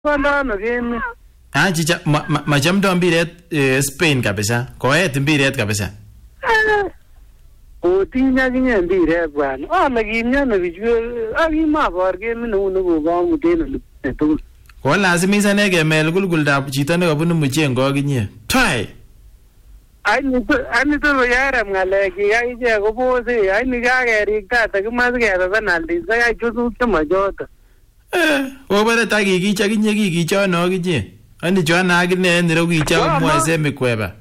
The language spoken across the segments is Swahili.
Kondo game. Chicha machamdo mpiret Spain kabisa. Koet mpiret kabisa. Otinya kinye mpiret bwana. Ole kimnyano bichu akimabor game neu nekokong'uten ole tugul. Ko lazimisa kemel kulkuldab chito nekabunu Muchengo akinye. Twai. Ani to yaram ng'alek kiyai ichek kobose. Ani kakeriktate kimache kebe penalties kayai chusuk chemachoto. Obere takikicha kinye kikichono akinye. Ani chwana akine en niro kicha mwese mikweba.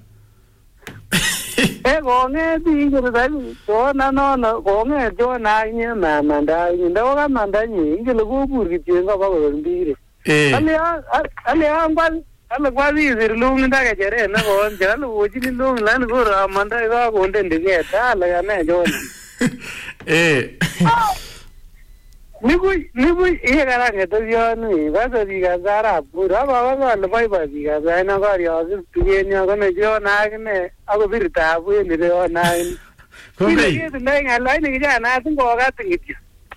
Kong'et ingele chona nono kong'et chona akinye mamanda akinye. Ndako kamanda nyi ingele kobur kityo ngabakor mbire. Ale kwasisir lung'it ak kecheret nekonche. Ale kochini lung'it lani koro amanda kakonde ndiket. Ale kane chona. Nikuy iye karanget yoni. Kasa bikab Arap Kuru. Ababa ale boiboi bikab Saina koryosis tukenyo kone chona akine. Ako bir tabu en ireyona akine. Kombei. Kile ketindoi ng'alaini kijana singokatin kityo.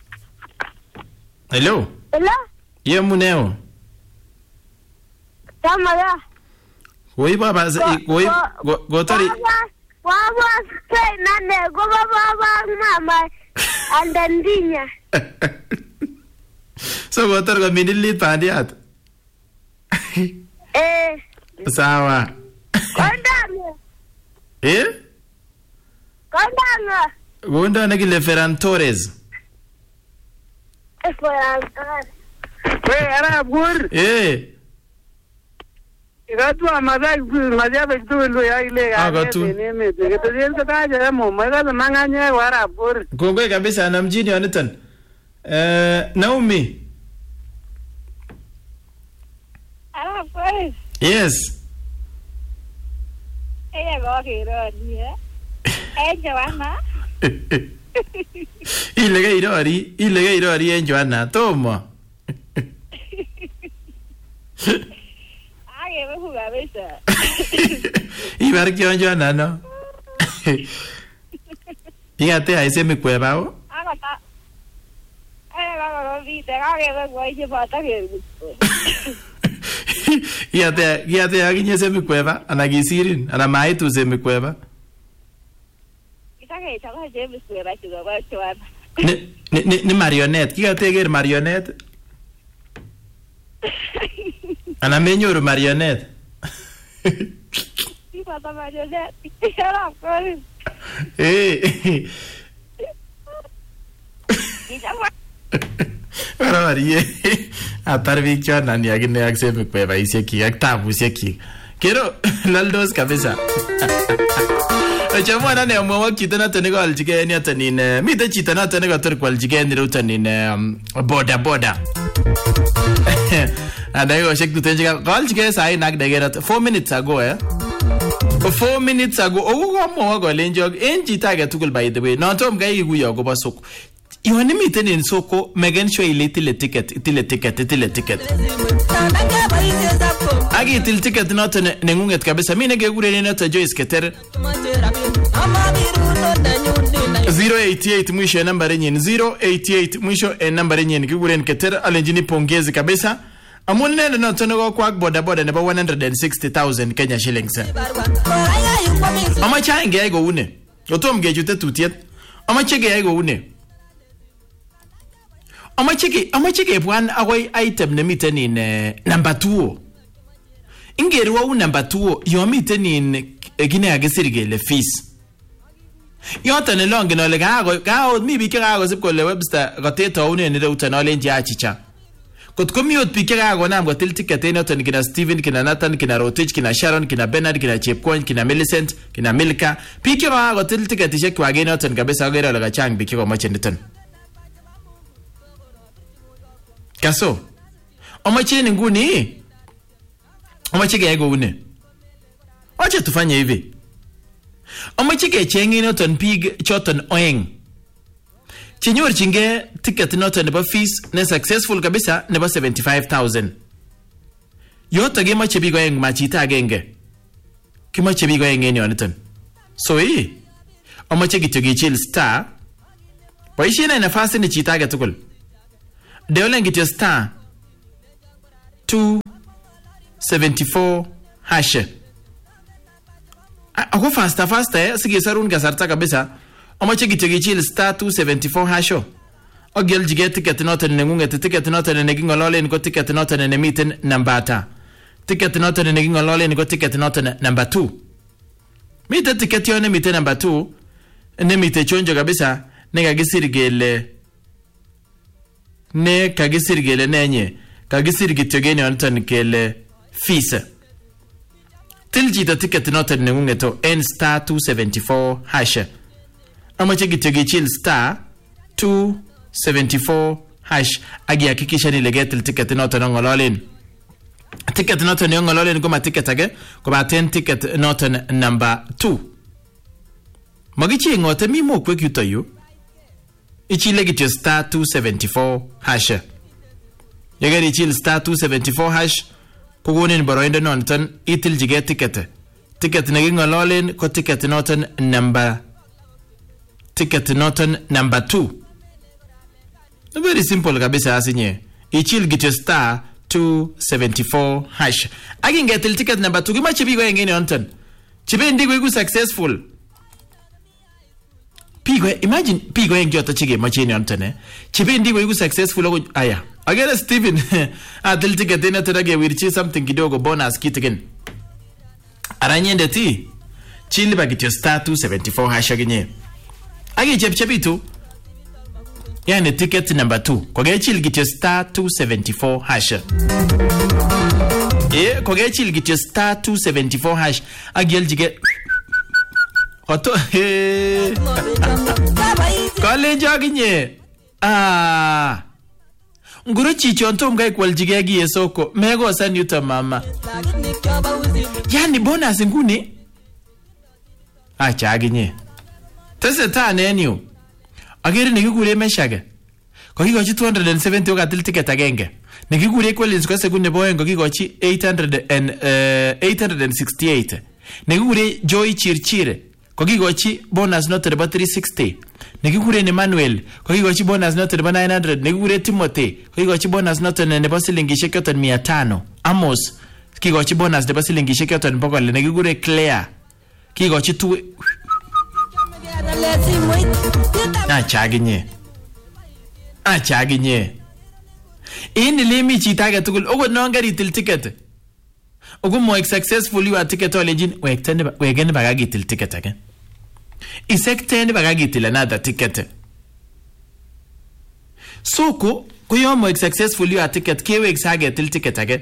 Hello. Hello? Yemuneo. Tamara. Koi baba gotori. Baba say nane go baba mama andandinya. So gotor ko minilit pandiat. Sawa. Kondanga. Kondanga. Gonda nakile Ferran Torres. Ferran Torres. Arap Kuru. Ikatwa mazai majabe tulo ya ile neme teketezi kataja mama kaza manganye wa Arap Kuru. Kongoi kabisa na mjini oniton. Naomi. Arap Kuru. Yes. Gokeroni. Joanna. Ile irori en Joanna tomo. Ibar kion Joanna no. Fíjate a ese mi cueva o. Fíjate a quién se mi cueva, ana gisirin, ana maitu se mi cueva. Ni marionette, fíjate que marionette. Ana menyoru marionette. Marie. Atar biik chon ni akine ak semi kwebaisiek kyik ak tabusiek kyik. Kero laldos kabisa. Chamwa nane amwawak chito noton nekoalchigei en yoton miten chito noton nekotor koalchigei en ireyuton boda boda. Dakikoshek tuten kaalchigei sahi ak dakika 4 minutes ago 4 minutes ago kokamwawak kolenjok en chito age tugul by the way notom kai kikuyo akobo soko. Yon imiten en soko make sure ile itile ticket. Akitil ticket noton neng'ung'et kabisa. Mine kekuren noton Joyce Keter. 088 mwisho en nambarinyin 088 mwisho en nambarinyin kikuren Keter alenjini pongezi kabisa. Amun nene noton nekokwak boda nebo 160,000 Kenya shillings. Amache angeyai koune. Otom kechute tutiet. Amache keyai koune. Amache kebwan akoi item nemiten number 2. Ingerwau number 2 yo miten kine kakisir kele fees. Yoton elongen ole mi biik chekakosib kole Webster kotetounen ireuton olenji achicha. Kot komi ot biik chekakonam kotil ticket en yoton kina Steven, kina Nathan, kina Rotich, kina Sharon, kina Bernard, kina Chepkwony, kina Millicent, kina Milka. Biik chekakotil ticketishek kwak en yoton kabisa akere ole kachang biik chekomoche niton. Kaso, omache nguni. Omache keyai koune. Wacha tufanye hivi. Omache kecheng noton biik choton oeng. Chenyorchingei ticket noton nebo fees ne successful kabisa nebo 75,000. Yoto kemoche biik oeng machita agenge. Kimoche biik oeng en yoniton. So omache kityo kichil star. Boisien nafasi ni chita age tugul. Deolen kityo star 274 hash. Ako faster sikesarun kasarta kabisa. Amache kityo kichil star 274 hash. Ogel jige ticket noton nengunget ticket noton nekingololen ko ticket noton nemiten number ata. Ticket noton nekingololen ko ticket noton number 2. Mite ticket yon nemite number 2 nemite chonjo kabisa nekagisir gele nenye kagisir kityo gene onton kele fees. Tiljita ticket noton nengungeto n star 274 hash. Amache kityo kichil star 274 hash agi hakikisha nilegetil ticket noton ngololen. Ticket noton ngololen koma ticket age koma 10 ticket noton number 2. Magichi ngote mi mokwek yutoyu. Ichile kityo star 274 hash. Yagari ichil star 274 hash kukunin boroindo noton itil jige ticket. Ticket nekingololen ko ticket noton number 2. Very simple kabisa asinye. Ichil kityo star 274 hash. Agingetil ticket number 2 kimache bigo yengeni onton. Chibendi ko iku successful. Imagine pigo yeng jota chige machine onton chibendi ko iku successful ogo aya. Agera Steven atil ticket ina terage wirchi something kidogo bonus kitigen. Aranyende ti. Chili ba kityo star 274 hash aginye. Agi chepchepitu. Yani ticket number 2. Koge chil kityo star 274 hash. Koge chil kityo star 274 hash. Agiel jige. Oto Kale jaginye. Nguru chichon tom gai kwal jige gi soko. Mego san yuta mama. Yani bonus nguni. Chaginye. Tese ta nenyu. Agere nekikure meshage. Kokikochi 270 okatil ticket agenge. Nekikure Collins ko sekunde boen kokikochi 868. Nekikure Joy Chirchire kokikochi bonus note nebo 360. Nekikure Emmanuel kokikochi bonus note nebo 900. Nekikure Timothy kokikochi bonus note nebo silingishek 500. Amos kikochi bonus nebo silingishek 100. Nekikure Claire kikochi 2. Achaginye. Ini limi chitaga tukul. Ogo nongari til ticket. Ogo mo successful you ticket olejin. Wegene bagagi til ticket again. Isektene bagagi til another ticket. Soko kuyo mo successful you ticket kewe sage til ticket again.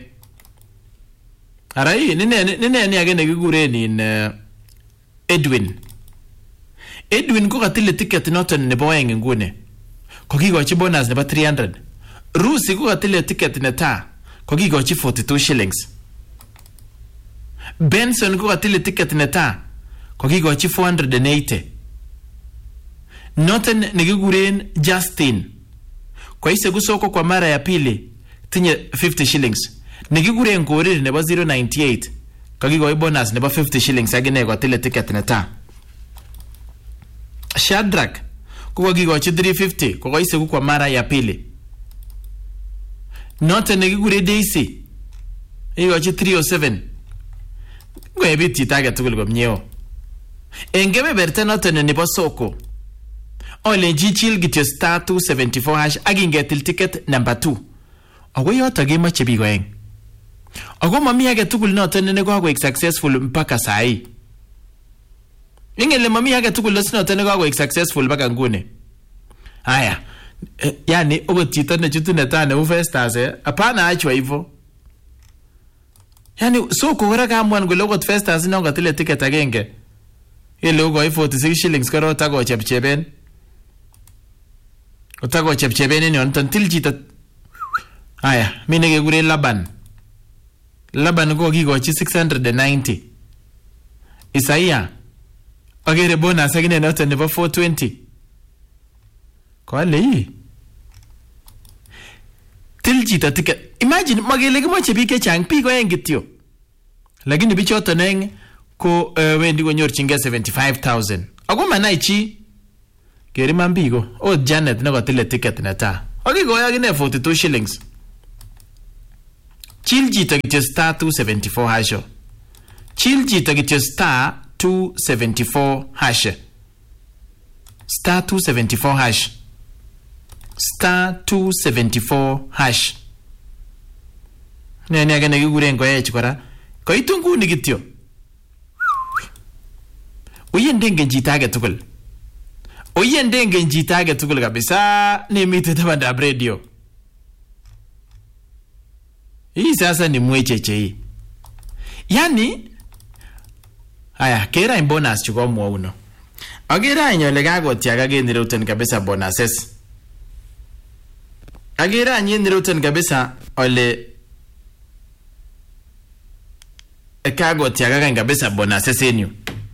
Arai nene again negigure ni Edwin ko katile ticket noton nebo weng ngune. Kokikochi bonus nebo 300. Rusi ko katile ticket neta. Kokikochi 42 shillings. Benson ko katile ticket neta. Kokikochi 480. Noten negiguren Justin. Kwa ise kusoko kwa mara ya pili tinye 50 shillings. Negiguren Korir nebo 098. Kokikochi bonus nebo 50 shillings agine katile ticket neta. Shadrack kuko kikochi 350 kuko ise kwa mara ya pili. Note nekikure Daisy kikochi 307. Kwebit chitaga tukul komnyeo. Engebe berte note nebo soko. Ole jichil kityo star 274 hash agingetil ticket number 2. Ogo yoto gemache bigo eng. Ogo mami age tukul note nekako successful mpaka sai. Ingele mami age tukul lesno tene kako successful baka ngune. Haya. Yani ogo chito ne chutu netane ufestas apana achwa hivyo. Yani soko kora kamwan gole ogo festas no ngatile ticket agenge. Ile ogo 46 shillings karo tago chepcheben. Otago chepcheben ni on tantil chito. Haya, mimi ngegure Laban. Laban go kikochi 690. Isaiah agere bonus agine note nebo 420. Kwale hii. Tiljita ticket. Imagine magele kimoche bike chang piko engityo. Lakini bichoto neng ko wendi konyorchinge 75,000. Ako manaichi keri mambiko. O Janet nako tile ticket nata. Okikoya agine 42 shillings. chill chito kityo star 274 hash. Chill chito kityo star 274 hash. Star 274 hash. Star 274 hash. Nene agene kiguren koech kora. Koitu nguni kityo. Uyendenge chito age tugul. Uyendenge chito age tugul kabisa nemite tabandab radio. Hii sasa ni mwecheche hii. Yani aya kera in bonus chuko mwauno. Agera nyole kagotiaga geniruten kabisa bonuses. Agera nyeniruten kabisa ole kagotiaga kabisa bonuses enyu.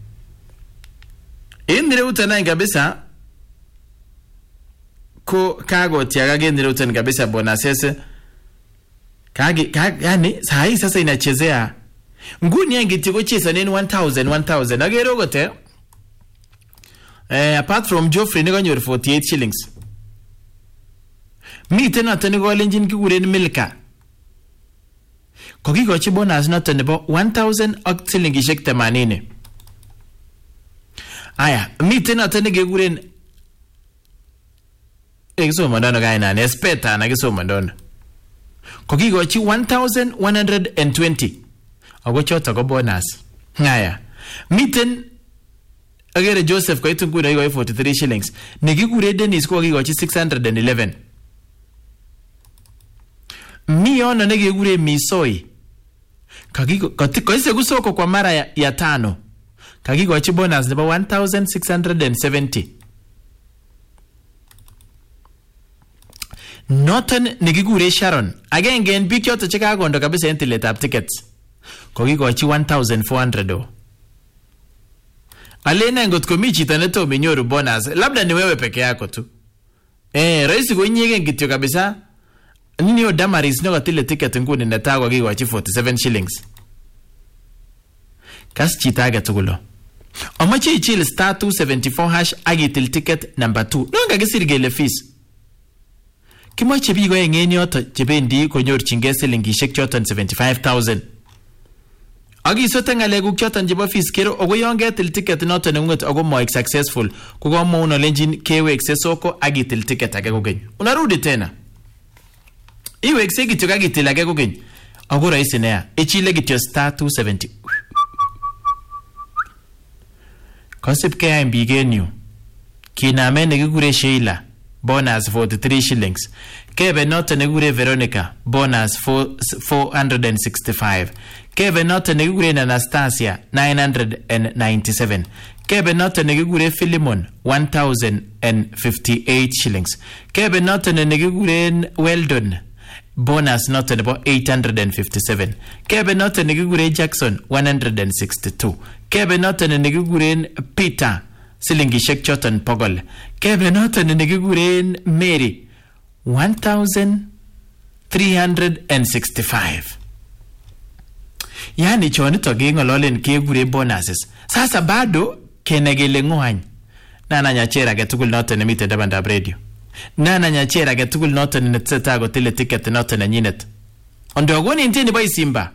Iniruten kabisa ko kagotiaga geniruten kabisa bonuses. Yani sahi sasa inachezea nguni yangi tiko chesa nini 1000 agero gote apart from Geoffrey niko nyor 48 shillings mi tena tani ko lenjin kiguren Milka kokikochi bonus noto nebo 1000 ak shillingishek 80 aya mi tena tani kiguren ekisoma ndono kaina nespeta na kisoma ndono kokikochi 1120 ako choto ko bonus ngaya miten agere Joseph ko itun kuna 43 shillings nekikure Dennis ko kokikochi 611 mi ono nekikure Misoi koise kusoko kwa mara ya tano kakikochi bonus nebo 1670 Noton nekikure Sharon agenge en biik choto chekakondo kabisa en tiletab tickets kokikochi 1400 alena ngot komi chito netom inyoru bonus labda ni wewe peke yako tu rahisi ko inyegen kityo kabisa nini Damaris no katile ticket nguni netaa kokikochi 47 shillings kas chito age tugulo amache ichil star 274 hash agitil ticket number 2 nonga kisir gele fees kimoche biik oeng en yoto chebendi konyorchingei silingishek choton 75000 akisote ngalekuk choton chebo fees kero ako yon ketil ticket noton nengunget ako moik successful kokomouno lenjin kewekse soko akitil ticket age kokeny unarudi tena iwekse kityo akitil age kokeny ako rahisi nea ichile kityo star 270 kosip kea biik en yu kinamen nekikure Sheila bonus 43 shillings. Kebe noto negure Veronica bonus 465. Kebe noto negure Anastasia 997. Kebe noto negure Philemon 1058 shillings. Kebe noto negure Weldon bonus noto nebo 857. Kebe noto negure Jackson 162. Kebe noto negure Peter silingishek choton pogol. Kebe noton nekikuren Mary 1365. Yani chonito kengololen kekure bonuses. Sasa bado kenegele ngwany. Nana nyachera getugul noton nemite dabandab radio. Nana nyachera getugul noton neteta gotile ticket noton nenyinet. Ondogoni intini boy Simba.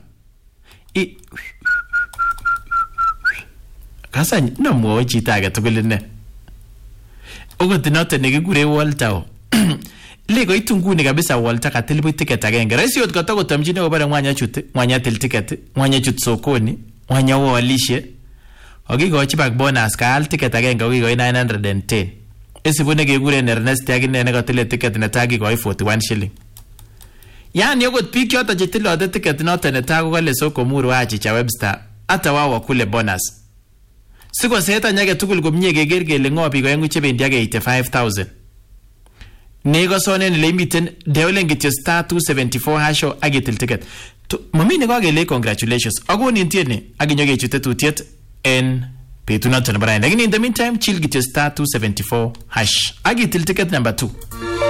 Kasa no mwo chita getugul ne. Ogot noton nekikure Walter. Lego itunguni kabisa Walter katil ticket agenge. Raisi yot kotakotamjine obara mwanya chute, mwanya til ticket, mwanya chut sokoni, mwanya walishe. Okikochi bak bonus kaal ticket agenge okikoi 910. Isibune kekure Ernest agine nekatile ticket netagi koi 41 shilling. Yani ogot biik choto chetilote ticket noton netago kale soko muru achicha Webster hata wao kule bonus. Siko seta nyage tugul komye keger kele ngo biik oengu chebendi age 85000. Nego sonen le miten deolen kityo star 274 hasho agitil ticket. Mami ne kagele congratulations. Agoni intiene aginyoge chute tutiet en petunoton bara. Lakini in the meantime chill kityo star 274 hash agitil ticket number 2.